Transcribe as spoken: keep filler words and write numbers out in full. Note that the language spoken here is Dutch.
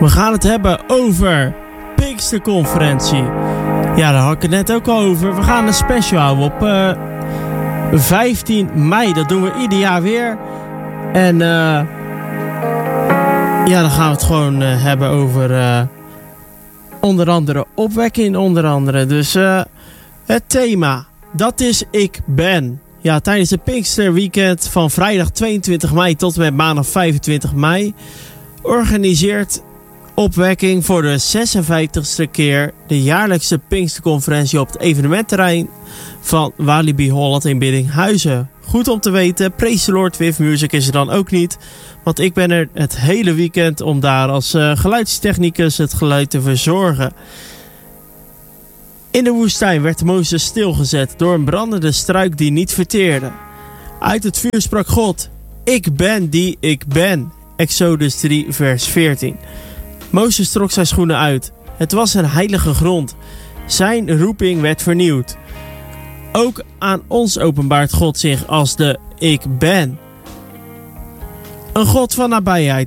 We gaan het hebben over Pinksterconferentie. Ja, daar had ik het net ook al over. We gaan een special houden op uh, vijftien mei. Dat doen we ieder jaar weer. En uh, ja, dan gaan we het gewoon uh, hebben over uh, onder andere opwekking. Onder andere. Dus uh, het thema, dat is Ik Ben. Ja, tijdens het Pinksterweekend van vrijdag tweeëntwintig mei tot en met maandag vijfentwintig mei... organiseert Opwekking voor de zesenvijftigste keer de jaarlijkse Pinksterconferentie op het evenementterrein van Walibi Holland in Biddinghuizen. Goed om te weten, Praise the Lord with Music is er dan ook niet, want ik ben er het hele weekend om daar als uh, geluidstechnicus het geluid te verzorgen. In de woestijn werd Mozes stilgezet door een brandende struik die niet verteerde. Uit het vuur sprak God, ik ben die ik ben. Exodus drie vers veertien. Mozes trok zijn schoenen uit. Het was een heilige grond. Zijn roeping werd vernieuwd. Ook aan ons openbaart God zich als de Ik Ben. Een God van nabijheid,